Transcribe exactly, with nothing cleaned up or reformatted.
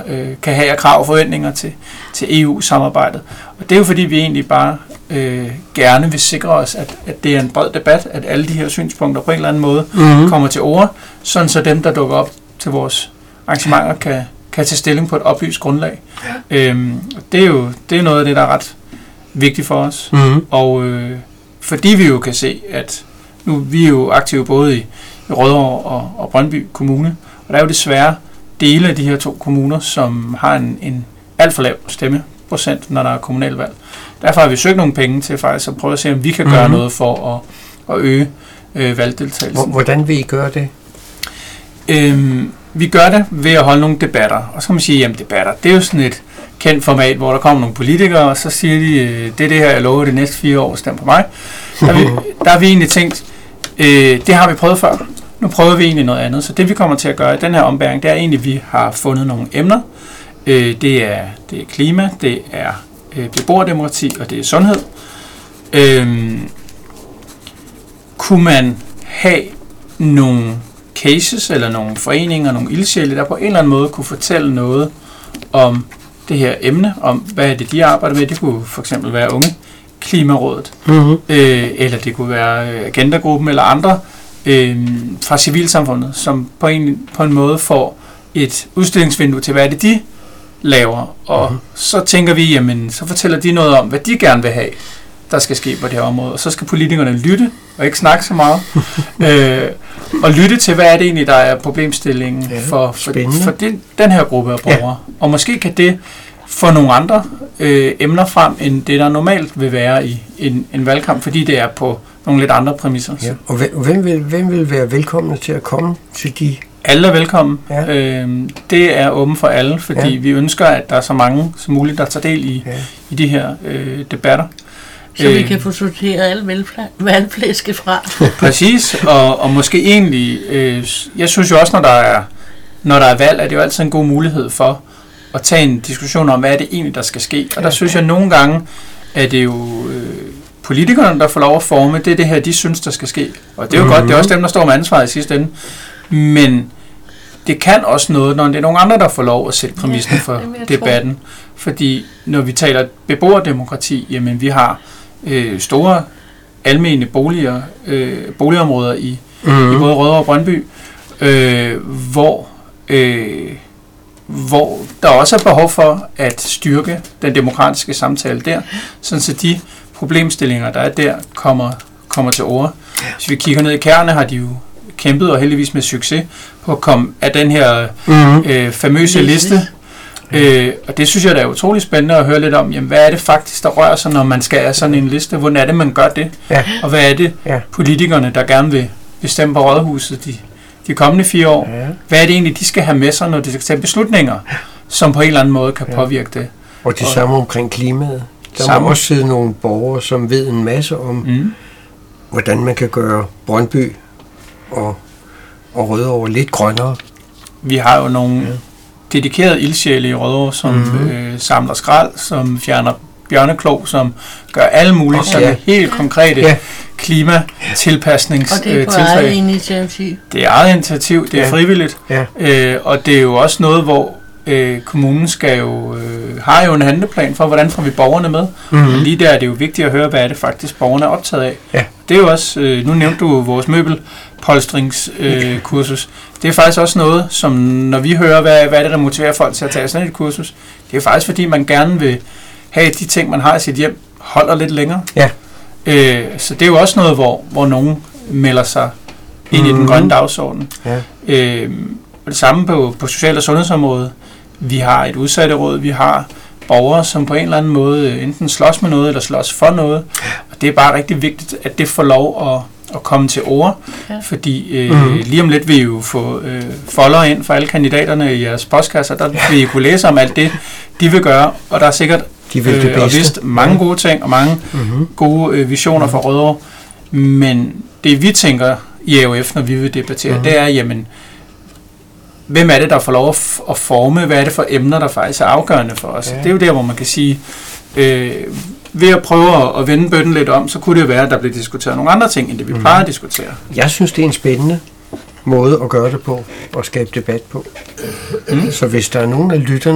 øh, kan have af krav og forventninger til, til E U-samarbejdet. Og det er jo fordi, vi egentlig bare øh, gerne vil sikre os, at, at det er en bred debat, at alle de her synspunkter på en eller anden måde mm-hmm. kommer til ord, sådan så dem, der dukker op til vores arrangementer, kan, kan tage stilling på et oplyst grundlag. Ja. Øhm, det er jo det er noget af det, der er ret vigtigt for os. Mm-hmm. Og øh, fordi vi jo kan se, at nu vi er jo aktive både i, i Rødovre og, og Brøndby Kommune, og der er jo desværre dele af de her to kommuner, som har en, en alt for lav stemmeprocent, når der er kommunalvalg. Derfor har vi søgt nogle penge til faktisk at prøve at se, om vi kan gøre mm-hmm. noget for at, at øge øh, valgdeltagelsen. Hvordan vil I gøre det? Øhm, vi gør det ved at holde nogle debatter. Og så kan man sige, jamen debatter, det er jo sådan et kendt format, hvor der kommer nogle politikere, og så siger de, øh, det er det her, jeg lover de næste fire år, stem på mig. Der, vi, der har vi egentlig tænkt, øh, det har vi prøvet før. Nu prøver vi egentlig noget andet. Så det vi kommer til at gøre i den her ombæring, det er egentlig, at vi har fundet nogle emner. Øh, det, er, det er klima, det er øh, beboerdemokrati, og det er sundhed. Øh, kunne man have nogle cases eller nogle foreninger, nogle ildsjæle, der på en eller anden måde kunne fortælle noget om det her emne, om hvad er det, de arbejder med. Det kunne for eksempel være Unge Klimarådet, mm-hmm. øh, eller det kunne være Agenda-gruppen eller andre øh, fra civilsamfundet, som på en, på en måde får et udstillingsvindue til, hvad er det, de laver. Og mm-hmm. så tænker vi, jamen, så fortæller de noget om, hvad de gerne vil have, der skal ske på det her område. Og så skal politikerne lytte, og ikke snakke så meget, øh, og lytte til, hvad er det egentlig, der er problemstillingen ja, for, for, for den, den her gruppe af borgere. Ja. Og måske kan det få nogle andre øh, emner frem, end det, der normalt vil være i en, en valgkamp, fordi det er på nogle lidt andre præmisser. Ja. Og hvem vil, hvem vil være velkomne til at komme til de? Alle er velkommen. Ja. Øh, det er åbent for alle, fordi ja. vi ønsker, at der er så mange som muligt, der tager del i, ja. i de her øh, debatter. Så vi kan få sorteret alle valgflæske fra. Præcis, og, og måske egentlig, øh, jeg synes jo også, når der er, når der er valg, er det jo altid en god mulighed for at tage en diskussion om, hvad er det egentlig, der skal ske. Og der synes jeg nogle gange, at det er jo øh, politikerne, der får lov at forme, det er det her, de synes, der skal ske. Og det er jo mm-hmm. godt, det er også dem, der står med ansvaret i sidste ende. Men det kan også noget, når det er nogle andre, der får lov at sætte præmissen ja, for debatten. Tror. Fordi når vi taler beboerdemokrati, jamen vi har øh, store almene boliger, øh, boligområder i, mm-hmm. i både Rødovre og Brøndby, øh, hvor, øh, hvor der også er behov for at styrke den demokratiske samtale der, sådan så de problemstillinger, der er der, kommer, kommer til ord. Hvis vi kigger ned i Kærne, har de jo kæmpet, og heldigvis med succes, på at komme af den her mm-hmm. øh, famøse liste. Øh, og det synes jeg, der er utrolig spændende at høre lidt om, jamen, hvad er det faktisk, der rører sig, når man skal have sådan en liste? Hvordan er det, man gør det? Ja. Og hvad er det, ja. politikerne, der gerne vil bestemme på Rådhuset de, de kommende fire år? Ja. Hvad er det egentlig, de skal have med sig, når de skal tage beslutninger, som på en eller anden måde kan ja. påvirke det? Og det samme omkring klimaet. Der samme. må også sidde nogle borgere, som ved en masse om, mm. hvordan man kan gøre Brøndby og, og Rødovre lidt grønnere. Vi har jo nogle ja. dedikerede ildsjæle i Rødovre, som mm-hmm. øh, samler skrald, som fjerner bjørneklo, som gør alle mulige okay. sådan helt konkrete ja. klimatilpasningstiltag. Og det er på eget initiativ. Det er eget initiativ, det er ja. frivilligt, ja. Øh, og det er jo også noget, hvor øh, kommunen skal jo, øh, har jo en handleplan for, hvordan får vi borgerne med. Mm-hmm. Lige der er det jo vigtigt at høre, hvad er det faktisk borgerne er optaget af. Ja. Det er jo også, øh, nu nævnte du vores møbelpolstringskursus. Øh, det er faktisk også noget, som når vi hører, hvad, hvad er det, der motiverer folk til at tage sådan et kursus, det er faktisk fordi, man gerne vil have de ting, man har i sit hjem, holder lidt længere. Ja. Øh, så det er jo også noget, hvor, hvor nogen melder sig ind mm-hmm. i den grønne dagsorden. Ja. Øh, og det samme på, på social- og sundhedsområdet. Vi har et udsatteråd, vi har borgere, som på en eller anden måde enten slås med noget, eller slås for noget. Og det er bare rigtig vigtigt, at det får lov at, at komme til ord. Ja. Fordi øh, mm-hmm. lige om lidt vil I jo få øh, folder ind for alle kandidaterne i jeres postkasser. Der vil I kunne læse om alt det, de vil gøre. Og der er sikkert de vil det øh, og vist mange gode ting og mange mm-hmm. gode øh, visioner mm-hmm. for Rødovre. Men det vi tænker i A O F, når vi vil debattere, mm-hmm. det er, jamen, hvem er det, der får lov at forme? Hvad er det for emner, der faktisk er afgørende for os? Ja. Det er jo der, hvor man kan sige, øh, ved at prøve at vende bøtten lidt om, så kunne det jo være, at der bliver diskuteret nogle andre ting, end det vi mm. plejer at diskutere. Jeg synes, det er en spændende måde at gøre det på, og skabe debat på. Mm. Så hvis der er nogen af lytterne,